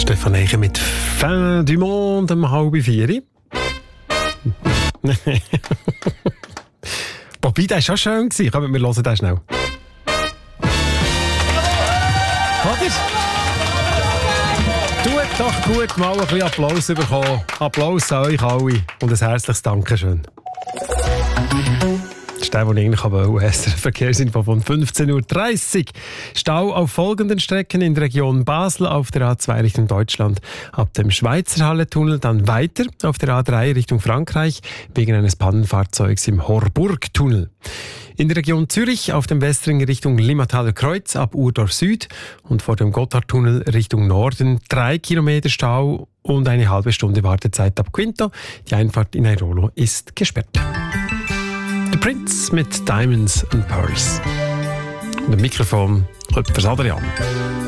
Stefan Eichen mit «Fin du Monde» um 3:30. Wobei, der war schon schön. Kommen wir hören den schnell. Oder? Tut doch gut, mal ein bisschen Applaus bekommen. Applaus an euch alle und ein herzliches Dankeschön. Das ist der, den ich eigentlich wollte. Verkehrsinfo von 15:30 Uhr. Stau auf folgenden Strecken in der Region Basel auf der A2 Richtung Deutschland. Ab dem Schweizerhalle-Tunnel dann weiter auf der A3 Richtung Frankreich wegen eines Pannenfahrzeugs im Horburg-Tunnel. In der Region Zürich auf dem Westring Richtung Limmataler Kreuz ab Urdorf Süd und vor dem Gotthardtunnel Richtung Norden 3 Kilometer Stau und eine halbe Stunde Wartezeit ab Quinto. Die Einfahrt in Airolo ist gesperrt. Der Prince mit Diamonds and Pearls. Und am Mikrofon Klöpfers Adrian.